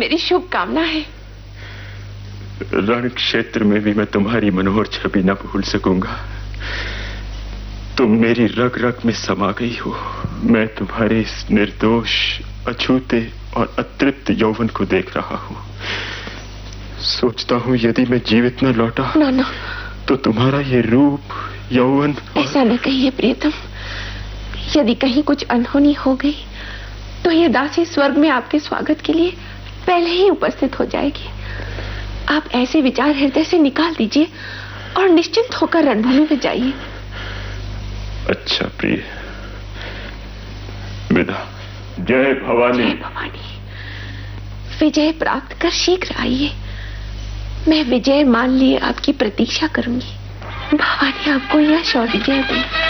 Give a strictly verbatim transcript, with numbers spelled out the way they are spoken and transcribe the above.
मेरी शुभकामना है। रण क्षेत्र में भी मैं तुम्हारी मनोहर छवि न भूल सकूंगा। तुम मेरी रग रग में समा गई हो। मैं तुम्हारे इस निर्दोष, अछूते और अतृप्त यौवन को देख रहा हूं। सोचता हूं यदि मैं जीवित न लौटा ना ना, तो तुम्हारा ये रूप, यौवन और... ऐसा न कहिए प्रियतम। यदि कहीं कुछ अनहोनी हो गई तो ये दासी स्वर्ग में आपके स्वागत के लिए पहले ही उपस्थित हो जाएगी। आप ऐसे विचार हृदय से निकाल दीजिए और निश्चिंत होकर रणभूमि में जाइए। अच्छा प्रिय, विदा। जय भवानी। जय भवानी। विजय प्राप्त कर शीघ्र आइए। मैं विजय मान लिए आपकी प्रतीक्षा करूंगी। भवानी आपको यश और विजय दे।